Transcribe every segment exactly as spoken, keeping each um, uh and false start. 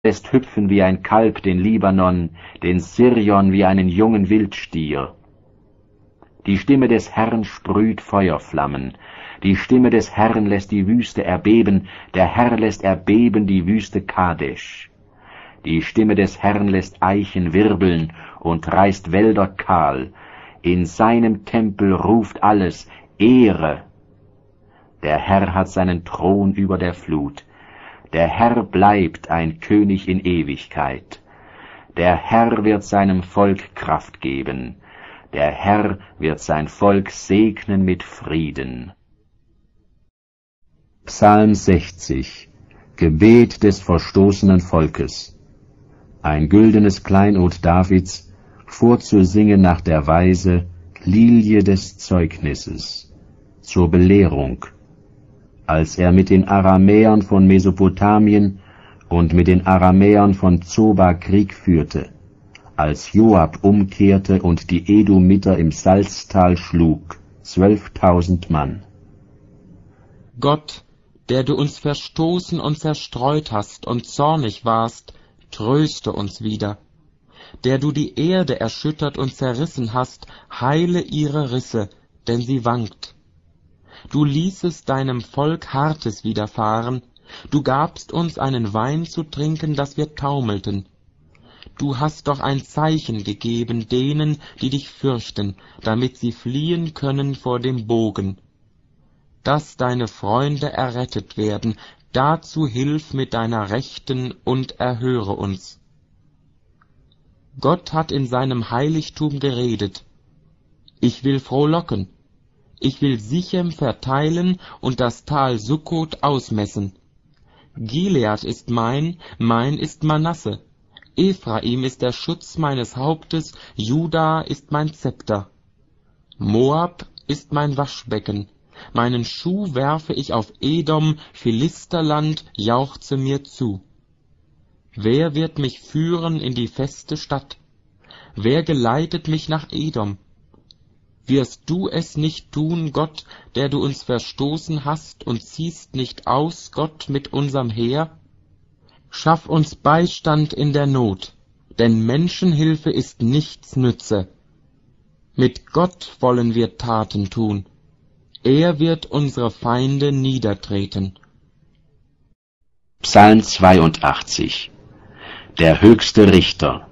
lässt hüpfen wie ein Kalb den Libanon, den Sirion wie einen jungen Wildstier. Die Stimme des Herrn sprüht Feuerflammen, die Stimme des Herrn lässt die Wüste erbeben, der Herr lässt erbeben die Wüste Kadesh. Die Stimme des Herrn lässt Eichen wirbeln und reißt Wälder kahl, in seinem Tempel ruft alles Ehre. Der Herr hat seinen Thron über der Flut, der Herr bleibt ein König in Ewigkeit. Der Herr wird seinem Volk Kraft geben. Der Herr wird sein Volk segnen mit Frieden. Psalm sechzig. Gebet des verstoßenen Volkes. Ein güldenes Kleinod Davids, vorzusingen nach der Weise, Lilie des Zeugnisses, zur Belehrung, als er mit den Aramäern von Mesopotamien und mit den Aramäern von Zoba Krieg führte, als Joab umkehrte und die Edomiter im Salztal schlug, zwölftausend Mann. Gott, der du uns verstoßen und zerstreut hast und zornig warst, tröste uns wieder. Der du die Erde erschüttert und zerrissen hast, heile ihre Risse, denn sie wankt. Du ließest deinem Volk Hartes widerfahren, du gabst uns einen Wein zu trinken, dass wir taumelten. Du hast doch ein Zeichen gegeben denen, die dich fürchten, damit sie fliehen können vor dem Bogen. Dass deine Freunde errettet werden, dazu hilf mit deiner Rechten und erhöre uns. Gott hat in seinem Heiligtum geredet. Ich will frohlocken. Ich will Sichem verteilen und das Tal Sukkot ausmessen. Gilead ist mein, mein ist Manasse. Ephraim ist der Schutz meines Hauptes, Juda ist mein Zepter. Moab ist mein Waschbecken. Meinen Schuh werfe ich auf Edom, Philisterland jauchze mir zu. Wer wird mich führen in die feste Stadt? Wer geleitet mich nach Edom? Wirst du es nicht tun, Gott, der du uns verstoßen hast, und ziehst nicht aus, Gott, mit unserem Heer? Schaff uns Beistand in der Not, denn Menschenhilfe ist nichts nütze. Mit Gott wollen wir Taten tun. Er wird unsere Feinde niedertreten. Psalm zweiundachtzig. Der höchste Richter.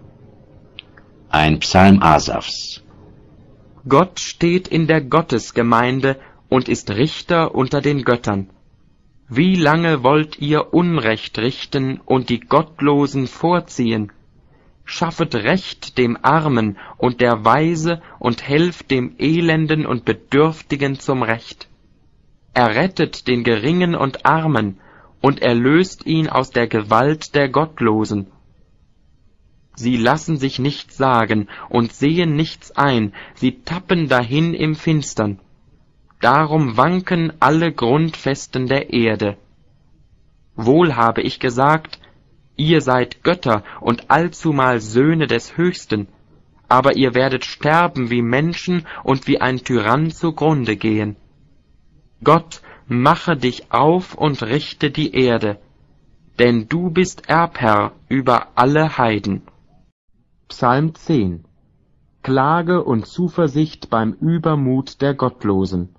Ein Psalm Asafs. Gott steht in der Gottesgemeinde und ist Richter unter den Göttern. Wie lange wollt ihr Unrecht richten und die Gottlosen vorziehen? Schaffet Recht dem Armen und der Weise und helft dem Elenden und Bedürftigen zum Recht. Errettet den Geringen und Armen und erlöst ihn aus der Gewalt der Gottlosen. Sie lassen sich nichts sagen und sehen nichts ein, sie tappen dahin im Finstern. Darum wanken alle Grundfesten der Erde. Wohl habe ich gesagt, ihr seid Götter und allzumal Söhne des Höchsten, aber ihr werdet sterben wie Menschen und wie ein Tyrann zugrunde gehen. Gott, mache dich auf und richte die Erde, denn du bist Erbherr über alle Heiden. Psalm zehn. Klage und Zuversicht beim Übermut der Gottlosen.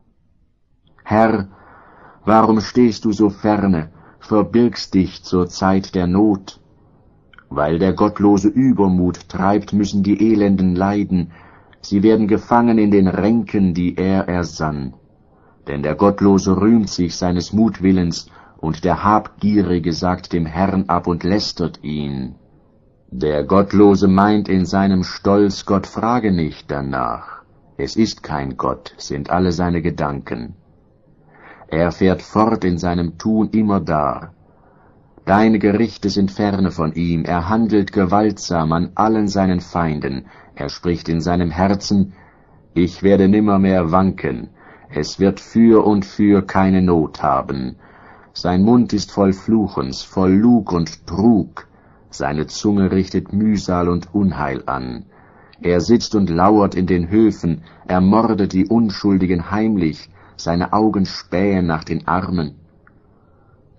Herr, warum stehst du so ferne, verbirgst dich zur Zeit der Not? Weil der gottlose Übermut treibt, müssen die Elenden leiden, sie werden gefangen in den Ränken, die er ersann. Denn der Gottlose rühmt sich seines Mutwillens, und der Habgierige sagt dem Herrn ab und lästert ihn. Der Gottlose meint in seinem Stolz, Gott frage nicht danach. Es ist kein Gott, sind alle seine Gedanken. Er fährt fort in seinem Tun immerdar. Deine Gerichte sind ferne von ihm, er handelt gewaltsam an allen seinen Feinden. Er spricht in seinem Herzen, ich werde nimmermehr wanken, es wird für und für keine Not haben. Sein Mund ist voll Fluchens, voll Lug und Trug. Seine Zunge richtet Mühsal und Unheil an. Er sitzt und lauert in den Höfen, er mordet die Unschuldigen heimlich, seine Augen spähen nach den Armen.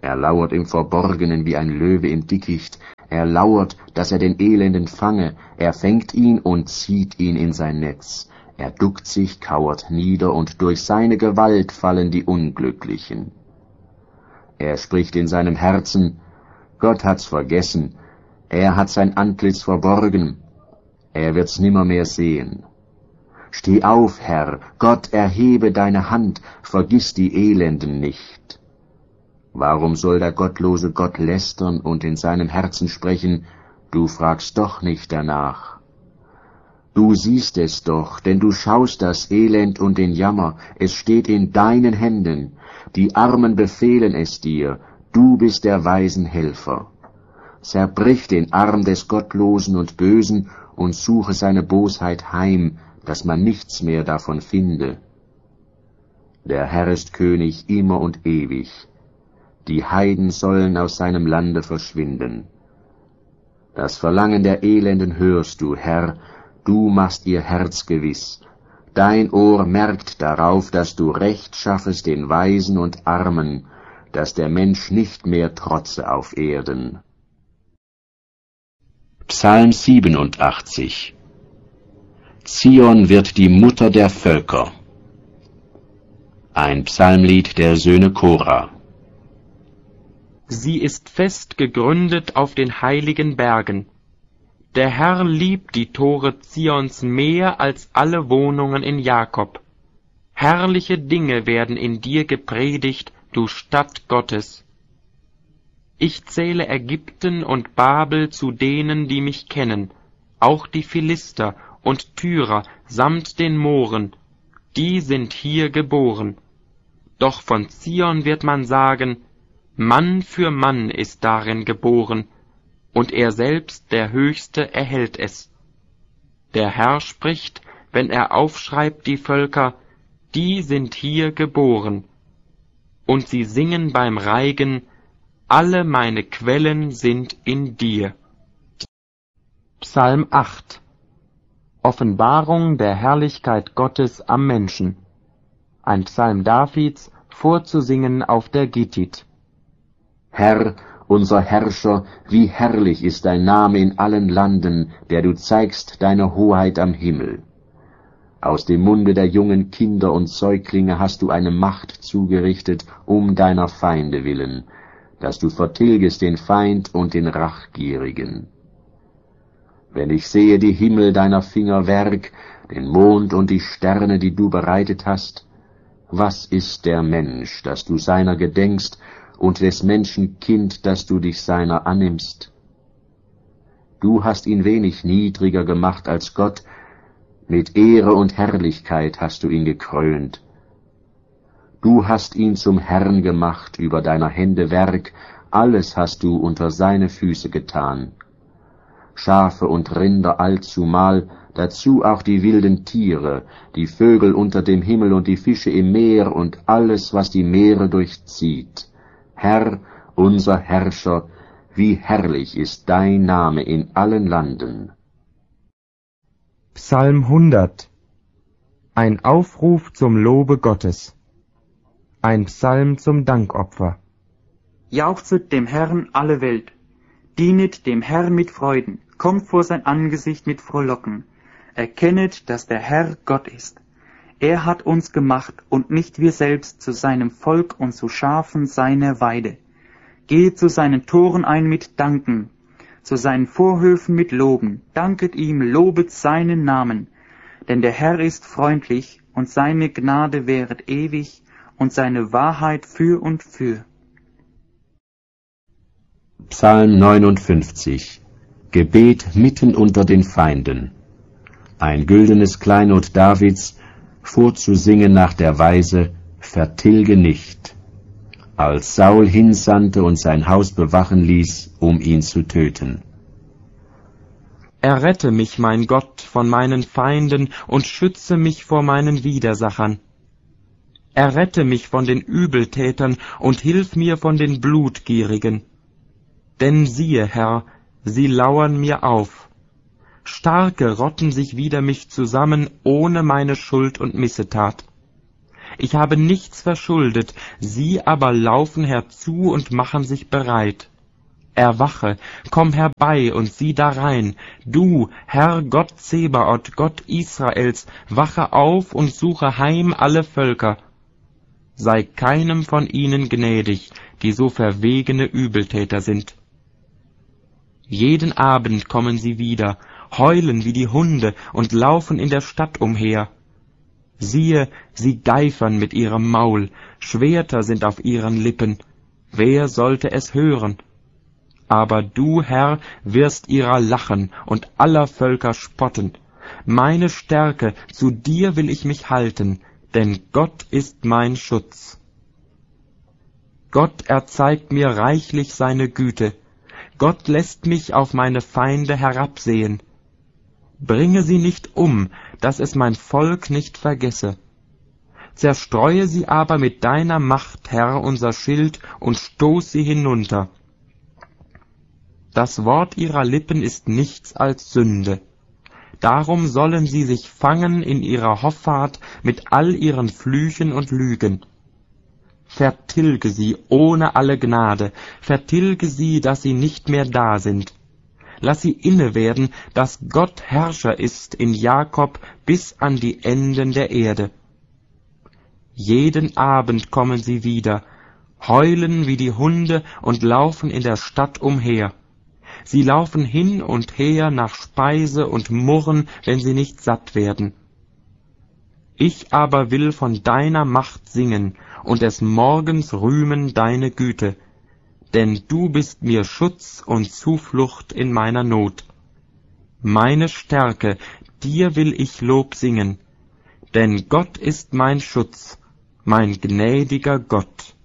Er lauert im Verborgenen wie ein Löwe im Dickicht. Er lauert, dass er den Elenden fange. Er fängt ihn und zieht ihn in sein Netz. Er duckt sich, kauert nieder, und durch seine Gewalt fallen die Unglücklichen. Er spricht in seinem Herzen, Gott hat's vergessen, er hat sein Antlitz verborgen, er wird's nimmermehr sehen. Steh auf, Herr, Gott, erhebe deine Hand, vergiss die Elenden nicht. Warum soll der gottlose Gott lästern und in seinem Herzen sprechen, du fragst doch nicht danach? Du siehst es doch, denn du schaust das Elend und den Jammer, es steht in deinen Händen, die Armen befehlen es dir, du bist der weisen Helfer. Zerbrich den Arm des Gottlosen und Bösen und suche seine Bosheit heim, dass man nichts mehr davon finde. Der Herr ist König immer und ewig. Die Heiden sollen aus seinem Lande verschwinden. Das Verlangen der Elenden hörst du, Herr, du machst ihr Herz gewiss. Dein Ohr merkt darauf, dass du Recht schaffest den Weisen und Armen, dass der Mensch nicht mehr trotze auf Erden. Psalm siebenundachtzig. Zion wird die Mutter der Völker. Ein Psalmlied der Söhne Kora. Sie ist fest gegründet auf den heiligen Bergen. Der Herr liebt die Tore Zions mehr als alle Wohnungen in Jakob. Herrliche Dinge werden in dir gepredigt, du Stadt Gottes. Ich zähle Ägypten und Babel zu denen, die mich kennen, auch die Philister und Tyrer samt den Mohren, die sind hier geboren. Doch von Zion wird man sagen, Mann für Mann ist darin geboren, und er selbst, der Höchste, erhält es. Der Herr spricht, wenn er aufschreibt die Völker, die sind hier geboren. Und sie singen beim Reigen, alle meine Quellen sind in dir. Psalm acht. Offenbarung der Herrlichkeit Gottes am Menschen. Ein Psalm Davids, vorzusingen auf der Gittit. Herr, unser Herrscher, wie herrlich ist dein Name in allen Landen, der du zeigst deine Hoheit am Himmel. Aus dem Munde der jungen Kinder und Säuglinge hast du eine Macht zugerichtet, um deiner Feinde willen, dass du vertilgest den Feind und den Rachgierigen. Wenn ich sehe die Himmel deiner Finger Werk, den Mond und die Sterne, die du bereitet hast, was ist der Mensch, dass du seiner gedenkst, und des Menschen Kind, dass du dich seiner annimmst? Du hast ihn wenig niedriger gemacht als Gott, mit Ehre und Herrlichkeit hast du ihn gekrönt. Du hast ihn zum Herrn gemacht über deiner Hände Werk, alles hast du unter seine Füße getan. Schafe und Rinder allzumal, dazu auch die wilden Tiere, die Vögel unter dem Himmel und die Fische im Meer und alles, was die Meere durchzieht. Herr, unser Herrscher, wie herrlich ist dein Name in allen Landen. Psalm hundert. Ein Aufruf zum Lobe Gottes. Ein Psalm zum Dankopfer. Jauchzet dem Herrn alle Welt, dienet dem Herrn mit Freuden, kommt vor sein Angesicht mit Frohlocken, erkennet, dass der Herr Gott ist. Er hat uns gemacht und nicht wir selbst zu seinem Volk und zu Schafen seiner Weide. Geht zu seinen Toren ein mit Danken, zu seinen Vorhöfen mit Loben, danket ihm, lobet seinen Namen. Denn der Herr ist freundlich und seine Gnade währet ewig und seine Wahrheit für und für. Psalm neunundfünfzig. Gebet mitten unter den Feinden. Ein güldenes Kleinod Davids, vorzusingen nach der Weise, vertilge nicht, als Saul hinsandte und sein Haus bewachen ließ, um ihn zu töten. Errette mich, mein Gott, von meinen Feinden und schütze mich vor meinen Widersachern. Errette mich von den Übeltätern und hilf mir von den Blutgierigen. Denn siehe, Herr, sie lauern mir auf. Starke rotten sich wider mich zusammen ohne meine Schuld und Missetat. ich habe nichts verschuldet, sie aber laufen herzu und machen sich bereit. Erwache, komm herbei und sieh darein, du, Herr Gott Zebaoth, Gott Israels, wache auf und suche heim alle Völker. Sei keinem von ihnen gnädig, die so verwegene Übeltäter sind. Jeden Abend kommen sie wieder, heulen wie die Hunde und laufen in der Stadt umher. Siehe, sie geifern mit ihrem Maul, Schwerter sind auf ihren Lippen. Wer sollte es hören? Aber du, Herr, wirst ihrer lachen und aller Völker spotten. Meine Stärke, zu dir will ich mich halten, denn Gott ist mein Schutz. Gott erzeigt mir reichlich seine Güte. Gott lässt mich auf meine Feinde herabsehen. Bringe sie nicht um, dass es mein Volk nicht vergesse. Zerstreue sie aber mit deiner Macht, Herr, unser Schild, und stoß sie hinunter. Das Wort ihrer Lippen ist nichts als Sünde. Darum sollen sie sich fangen in ihrer Hoffart mit all ihren Flüchen und Lügen. Vertilge sie ohne alle Gnade, vertilge sie, dass sie nicht mehr da sind. Lass sie inne werden, dass Gott Herrscher ist in Jakob bis an die Enden der Erde. Jeden Abend kommen sie wieder, heulen wie die Hunde und laufen in der Stadt umher. Sie laufen hin und her nach Speise und murren, wenn sie nicht satt werden. Ich aber will von deiner Macht singen und des Morgens rühmen deine Güte, denn du bist mir Schutz und Zuflucht in meiner Not. Meine Stärke, dir will ich Lob singen, denn Gott ist mein Schutz, mein gnädiger Gott.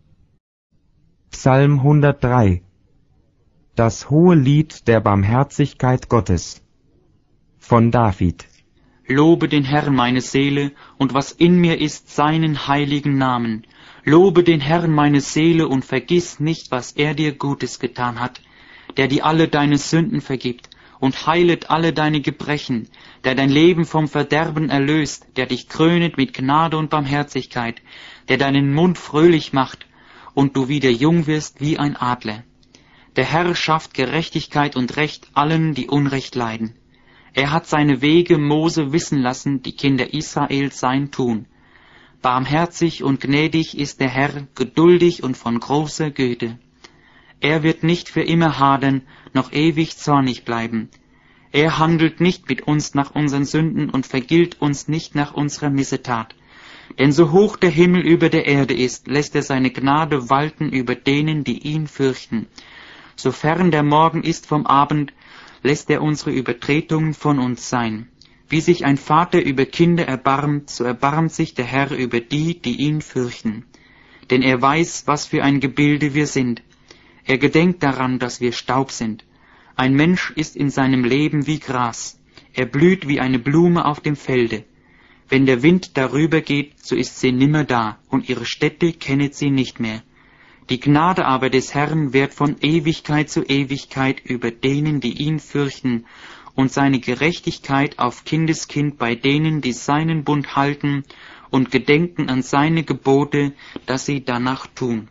Psalm hundertdrei. Das hohe Lied der Barmherzigkeit Gottes von David. Lobe den Herrn, meine Seele, und was in mir ist, seinen heiligen Namen. Lobe den Herrn, meine Seele, und vergiss nicht, was er dir Gutes getan hat, der dir alle deine Sünden vergibt und heilet alle deine Gebrechen, der dein Leben vom Verderben erlöst, der dich krönet mit Gnade und Barmherzigkeit, der deinen Mund fröhlich macht und du wieder jung wirst wie ein Adler. Der Herr schafft Gerechtigkeit und Recht allen, die Unrecht leiden. Er hat seine Wege Mose wissen lassen, die Kinder Israels sein Tun. Barmherzig und gnädig ist der Herr, geduldig und von großer Güte. Er wird nicht für immer hadern, noch ewig zornig bleiben. Er handelt nicht mit uns nach unseren Sünden und vergilt uns nicht nach unserer Missetat. Denn so hoch der Himmel über der Erde ist, lässt er seine Gnade walten über denen, die ihn fürchten. So fern der Morgen ist vom Abend, lässt er unsere Übertretungen von uns sein. Wie sich ein Vater über Kinder erbarmt, so erbarmt sich der Herr über die, die ihn fürchten. Denn er weiß, was für ein Gebilde wir sind. Er gedenkt daran, dass wir Staub sind. Ein Mensch ist in seinem Leben wie Gras. Er blüht wie eine Blume auf dem Felde. Wenn der Wind darüber geht, so ist sie nimmer da, und ihre Stätte kennet sie nicht mehr. Die Gnade aber des Herrn währt von Ewigkeit zu Ewigkeit über denen, die ihn fürchten, und seine Gerechtigkeit auf Kindeskind bei denen, die seinen Bund halten und gedenken an seine Gebote, dass sie danach tun.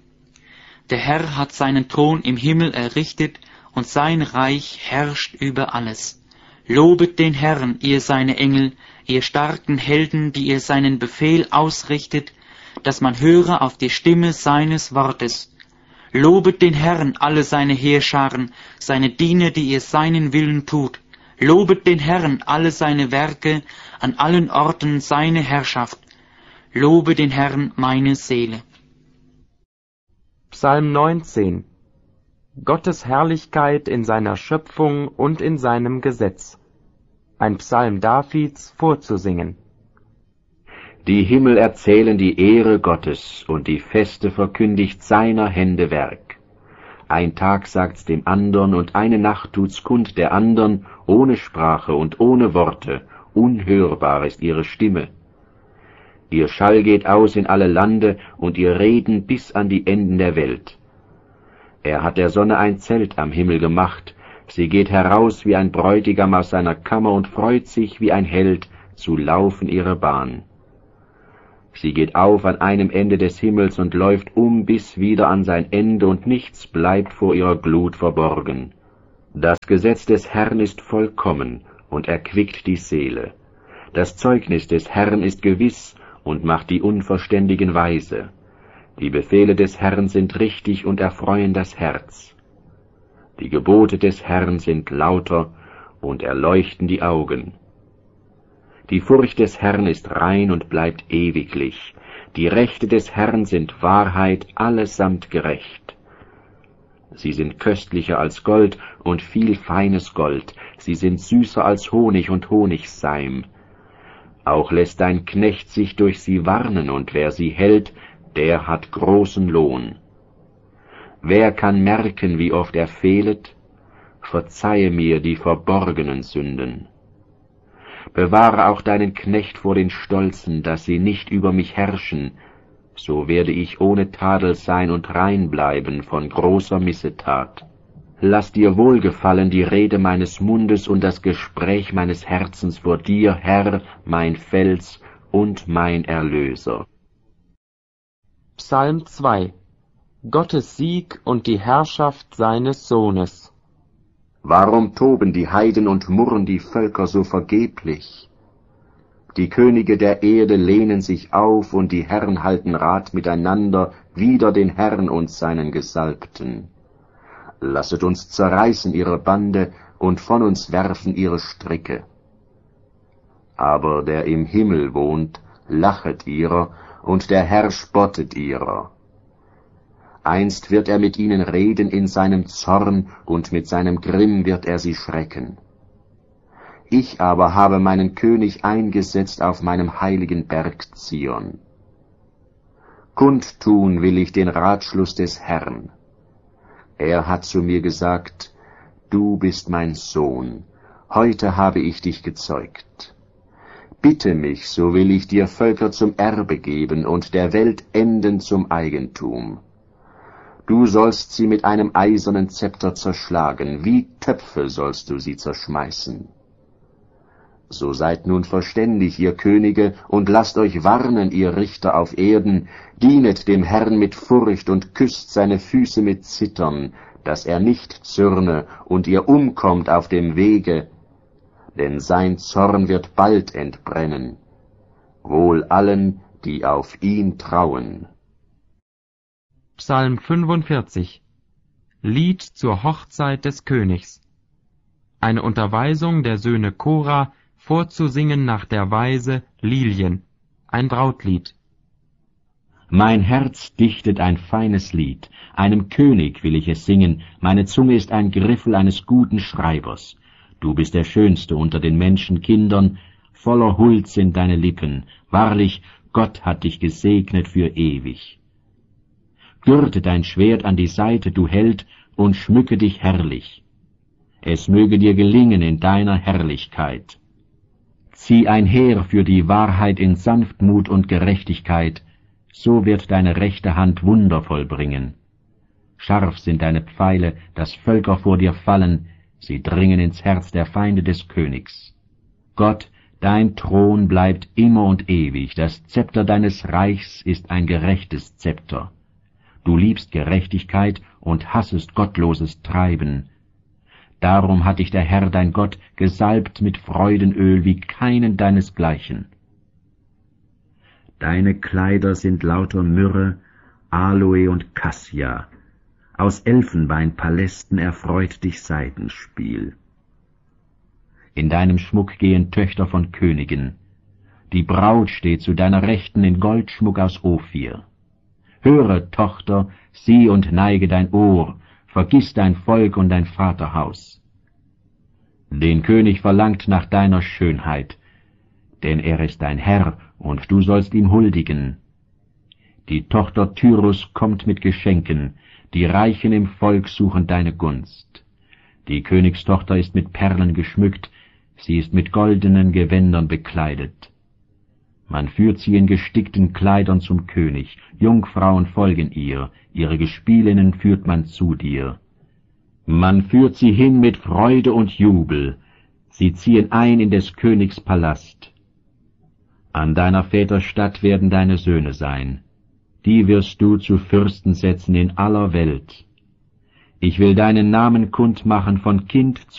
Der Herr hat seinen Thron im Himmel errichtet, und sein Reich herrscht über alles. Lobet den Herrn, ihr seine Engel, ihr starken Helden, die ihr seinen Befehl ausrichtet, dass man höre auf die Stimme seines Wortes. Lobet den Herrn, alle seine Heerscharen, seine Diener, die ihr seinen Willen tut. Lobet den Herrn, alle seine Werke, an allen Orten seine Herrschaft. Lobe den Herrn, meine Seele. Psalm neunzehn. Gottes Herrlichkeit in seiner Schöpfung und in seinem Gesetz. Ein Psalm Davids vorzusingen. Die Himmel erzählen die Ehre Gottes, und die Feste verkündigt seiner Hände Werk. Ein Tag sagt's dem andern, und eine Nacht tut's kund der andern, ohne Sprache und ohne Worte, unhörbar ist ihre Stimme. Ihr Schall geht aus in alle Lande, und ihr Reden bis an die Enden der Welt. Er hat der Sonne ein Zelt am Himmel gemacht, sie geht heraus wie ein Bräutigam aus seiner Kammer und freut sich wie ein Held zu laufen ihre Bahn. Sie geht auf an einem Ende des Himmels und läuft um bis wieder an sein Ende, und nichts bleibt vor ihrer Glut verborgen. Das Gesetz des Herrn ist vollkommen und erquickt die Seele. Das Zeugnis des Herrn ist gewiss und macht die Unverständigen weise. Die Befehle des Herrn sind richtig und erfreuen das Herz. Die Gebote des Herrn sind lauter und erleuchten die Augen. Die Furcht des Herrn ist rein und bleibt ewiglich. Die Rechte des Herrn sind Wahrheit, allesamt gerecht. Sie sind köstlicher als Gold und viel feines Gold. Sie sind süßer als Honig und Honigseim. Auch lässt dein Knecht sich durch sie warnen, und wer sie hält, der hat großen Lohn. Wer kann merken, wie oft er fehlet? Verzeihe mir die verborgenen Sünden. Bewahre auch deinen Knecht vor den Stolzen, dass sie nicht über mich herrschen, so werde ich ohne Tadel sein und rein bleiben von großer Missetat. Lass dir wohlgefallen die Rede meines Mundes und das Gespräch meines Herzens vor dir, Herr, mein Fels und mein Erlöser. Psalm zwei. Gottes Sieg und die Herrschaft seines Sohnes. Warum toben die Heiden und murren die Völker so vergeblich? Die Könige der Erde lehnen sich auf, und die Herren halten Rat miteinander wider den Herrn und seinen Gesalbten. Lasset uns zerreißen ihre Bande und von uns werfen ihre Stricke. Aber der im Himmel wohnt, lachet ihrer, und der Herr spottet ihrer. Einst wird er mit ihnen reden in seinem Zorn, und mit seinem Grimm wird er sie schrecken. Ich aber habe meinen König eingesetzt auf meinem heiligen Berg Zion. Kundtun will ich den Ratschluss des Herrn. Er hat zu mir gesagt, du bist mein Sohn, heute habe ich dich gezeugt. Bitte mich, so will ich dir Völker zum Erbe geben und der Welt Enden zum Eigentum. Du sollst sie mit einem eisernen Zepter zerschlagen, wie Töpfe sollst du sie zerschmeißen. So seid nun verständig, ihr Könige, und lasst euch warnen, ihr Richter auf Erden, dienet dem Herrn mit Furcht und küsst seine Füße mit Zittern, dass er nicht zürne und ihr umkommt auf dem Wege, denn sein Zorn wird bald entbrennen, wohl allen, die auf ihn trauen. Psalm fünfundvierzig. Lied zur Hochzeit des Königs. Eine Unterweisung der Söhne Kora, vorzusingen nach der Weise Lilien, ein Brautlied. Mein Herz dichtet ein feines Lied, einem König will ich es singen, meine Zunge ist ein Griffel eines guten Schreibers. Du bist der Schönste unter den Menschenkindern, voller Huld sind deine Lippen, wahrlich, Gott hat dich gesegnet für ewig. Gürte dein Schwert an die Seite, du Held, und schmücke dich herrlich. Es möge dir gelingen in deiner Herrlichkeit. Zieh ein Heer für die Wahrheit in Sanftmut und Gerechtigkeit, so wird deine rechte Hand Wunder vollbringen. Scharf sind deine Pfeile, dass Völker vor dir fallen, sie dringen ins Herz der Feinde des Königs. Gott, dein Thron bleibt immer und ewig, das Zepter deines Reichs ist ein gerechtes Zepter. Du liebst Gerechtigkeit und hassest gottloses Treiben. Darum hat dich der Herr, dein Gott, gesalbt mit Freudenöl wie keinen deinesgleichen. Deine Kleider sind lauter Myrrhe, Aloe und Kassia. Aus Elfenbeinpalästen erfreut dich Saitenspiel. In deinem Schmuck gehen Töchter von Königen. Die Braut steht zu deiner Rechten in Goldschmuck aus Ophir. Höre, Tochter, sieh und neige dein Ohr, vergiss dein Volk und dein Vaterhaus. Den König verlangt nach deiner Schönheit, denn er ist dein Herr, und du sollst ihm huldigen. Die Tochter Tyrus kommt mit Geschenken, die Reichen im Volk suchen deine Gunst. Die Königstochter ist mit Perlen geschmückt, sie ist mit goldenen Gewändern bekleidet. Man führt sie in gestickten Kleidern zum König, Jungfrauen folgen ihr, ihre Gespielinnen führt man zu dir. Man führt sie hin mit Freude und Jubel, sie ziehen ein in des Königs Palast. An deiner Väter Statt werden deine Söhne sein. Die wirst du zu Fürsten setzen in aller Welt. Ich will deinen Namen kundmachen von Kind